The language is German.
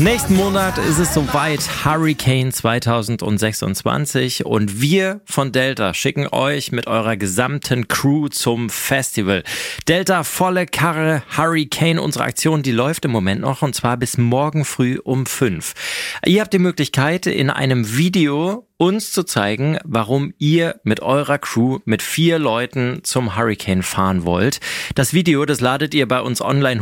Nächsten Monat ist es soweit, Hurricane 2026, und wir von Delta schicken euch mit eurer gesamten Crew zum Festival. Delta volle Karre Hurricane, unsere Aktion, die läuft im Moment noch, und zwar bis morgen früh um 5. Ihr habt die Möglichkeit, in einem Video uns zu zeigen, warum ihr mit eurer Crew mit 4 Leuten zum Hurricane fahren wollt. Das Video, das ladet ihr bei uns online